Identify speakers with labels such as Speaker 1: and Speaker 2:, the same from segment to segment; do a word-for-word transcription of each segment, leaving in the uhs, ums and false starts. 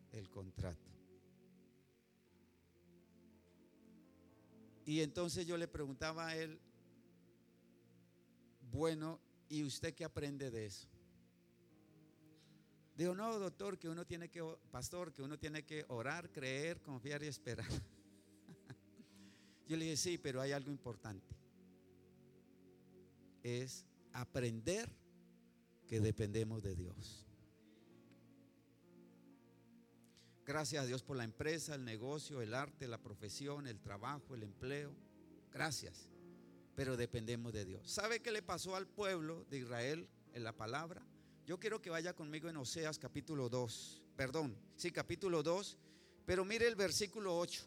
Speaker 1: el contrato. Y entonces yo le preguntaba a él, bueno, ¿y usted qué aprende de eso? Digo, no, doctor, que uno tiene que, pastor, que uno tiene que orar, creer, confiar y esperar. Yo le dije, sí, pero hay algo importante. Es aprender que dependemos de Dios. Gracias a Dios por la empresa, el negocio, el arte, la profesión, el trabajo, el empleo. Gracias. Pero dependemos de Dios. ¿Sabe qué le pasó al pueblo de Israel en la palabra? Yo quiero que vaya conmigo en Oseas capítulo dos. Perdón, sí, capítulo dos. Pero mire el versículo ocho.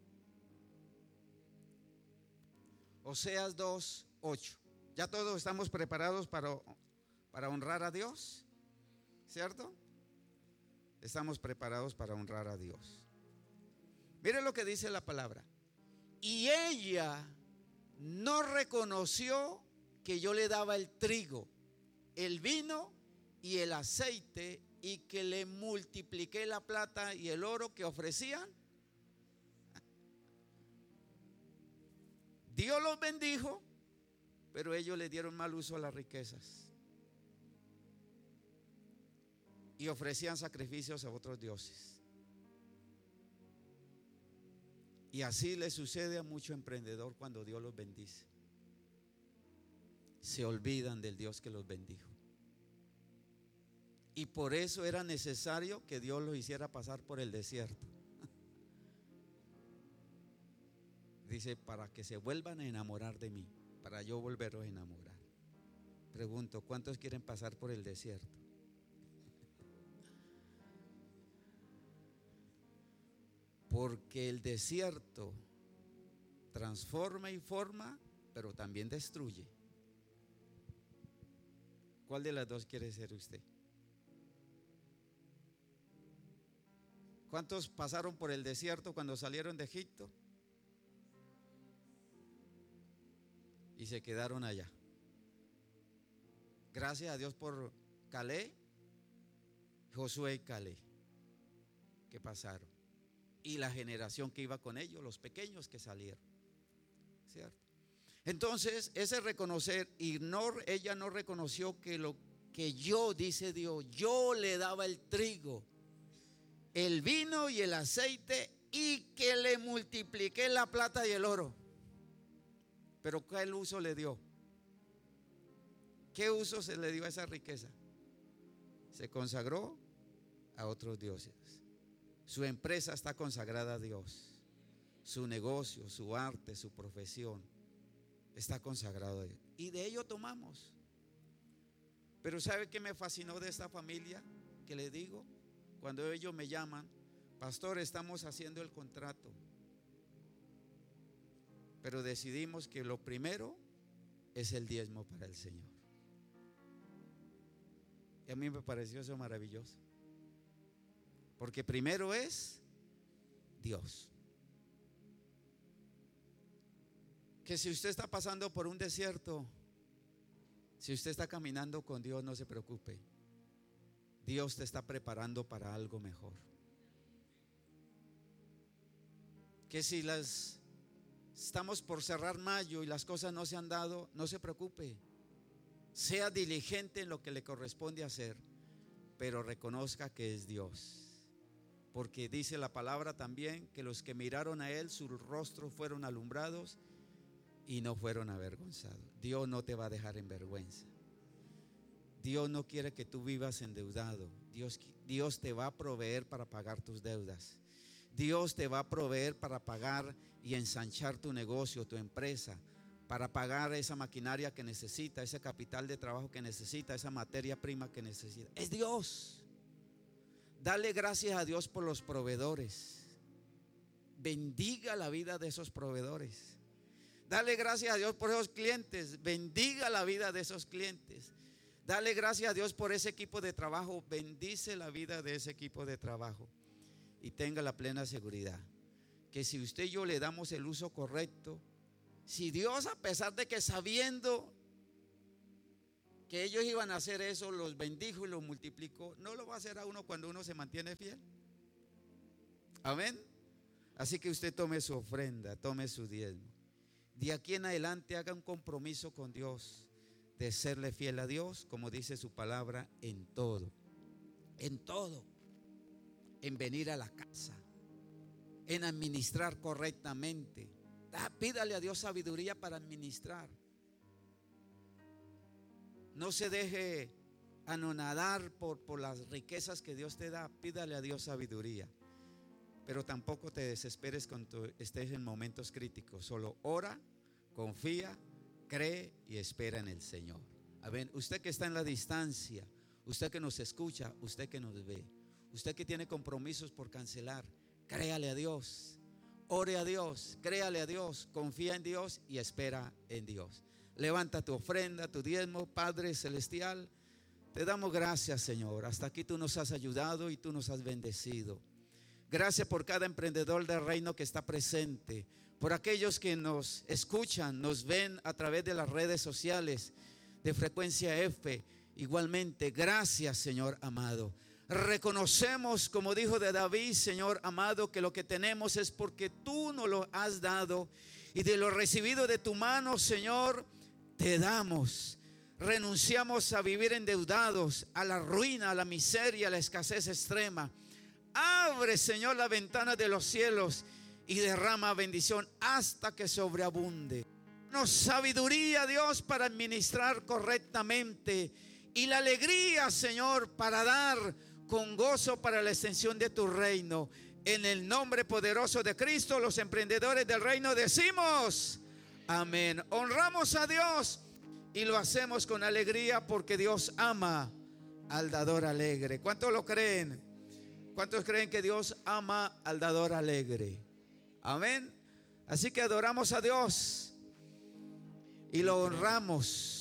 Speaker 1: Oseas dos, ocho. Ya todos estamos preparados para, para honrar a Dios, ¿cierto? Estamos preparados para honrar a Dios. Mire lo que dice la palabra. Y ella no reconoció que yo le daba el trigo, el vino y el aceite, y que le multipliqué la plata y el oro que ofrecían. Dios los bendijo, pero ellos le dieron mal uso a las riquezas y ofrecían sacrificios a otros dioses. Y así le sucede a mucho emprendedor cuando Dios los bendice. Se olvidan del Dios que los bendijo. Y por eso era necesario que Dios los hiciera pasar por el desierto. Dice, para que se vuelvan a enamorar de mí, para yo volverlos a enamorar. Pregunto, ¿cuántos quieren pasar por el desierto? Porque el desierto transforma y forma, pero también destruye. ¿Cuál de las dos quiere ser usted? ¿Cuántos pasaron por el desierto cuando salieron de Egipto? Y se quedaron allá. Gracias a Dios por Caleb, Josué y Caleb, que pasaron. Y la generación que iba con ellos, los pequeños que salieron, ¿cierto? Entonces, ese reconocer, y no, ella no reconoció que lo que yo, dice Dios, yo le daba el trigo, el vino y el aceite, y que le multipliqué la plata y el oro. Pero ¿qué uso le dio? ¿Qué uso se le dio a esa riqueza? Se consagró a otros dioses. Su empresa está consagrada a Dios. Su negocio, su arte, su profesión está consagrado a Dios. Y de ello tomamos. Pero ¿sabe qué me fascinó de esta familia? Que le digo, cuando ellos me llaman, pastor, estamos haciendo el contrato, pero decidimos que lo primero es el diezmo para el Señor. Y a mí me pareció eso maravilloso. Porque primero es Dios. Que si usted está pasando por un desierto, si usted está caminando con Dios, no se preocupe. Dios te está preparando para algo mejor. Que si las estamos por cerrar mayo y las cosas no se han dado, no se preocupe. Sea diligente en lo que le corresponde hacer, pero reconozca que es Dios. Porque dice la palabra también que los que miraron a Él, sus rostros fueron alumbrados y no fueron avergonzados. Dios no te va a dejar en vergüenza. Dios no quiere que tú vivas endeudado. Dios, Dios te va a proveer para pagar tus deudas. Dios te va a proveer para pagar y ensanchar tu negocio, tu empresa, para pagar esa maquinaria que necesita, ese capital de trabajo que necesita, esa materia prima que necesita. Es Dios. Dale gracias a Dios por los proveedores. Bendiga la vida de esos proveedores. Dale gracias a Dios por esos clientes. Bendiga la vida de esos clientes. Dale gracias a Dios por ese equipo de trabajo. Bendice la vida de ese equipo de trabajo. Y tenga la plena seguridad que si usted y yo le damos el uso correcto, si Dios, a pesar de que sabiendo que ellos iban a hacer eso, los bendijo y los multiplicó, ¿no lo va a hacer a uno cuando uno se mantiene fiel? Amén. Así que usted tome su ofrenda, tome su diezmo. De aquí en adelante haga un compromiso con Dios de serle fiel a Dios, como dice su palabra, en todo. En todo. En venir a la casa, en administrar correctamente. Ah, pídale a Dios sabiduría para administrar. No se deje anonadar por, por las riquezas que Dios te da. Pídale a Dios sabiduría. Pero tampoco te desesperes cuando estés en momentos críticos. Solo ora, confía, cree y espera en el Señor. Amén. Usted que está en la distancia, usted que nos escucha, usted que nos ve, usted que tiene compromisos por cancelar, créale a Dios, ore a Dios, créale a Dios, confía en Dios y espera en Dios. Levanta tu ofrenda, tu diezmo. Padre celestial, te damos gracias, Señor. Hasta aquí tú nos has ayudado y tú nos has bendecido. Gracias por cada emprendedor del reino que está presente, por aquellos que nos escuchan, nos ven a través de las redes sociales de Frecuencia F. Igualmente, gracias, Señor amado. Reconocemos, como dijo de David, Señor amado, que lo que tenemos es porque tú nos lo has dado, y de lo recibido de tu mano, Señor, te damos. Renunciamos a vivir endeudados, a la ruina, a la miseria, a la escasez extrema. Abre, Señor, la ventana de los cielos y derrama bendición hasta que sobreabunde. Danos sabiduría, Dios, para administrar correctamente, y la alegría, Señor, para dar con gozo para la extensión de tu reino. En el nombre poderoso de Cristo, los emprendedores del reino decimos amén. Honramos a Dios y lo hacemos con alegría, porque Dios ama al dador alegre. ¿Cuántos lo creen? ¿Cuántos creen que Dios ama al dador alegre? Amén. Así que adoramos a Dios y lo honramos.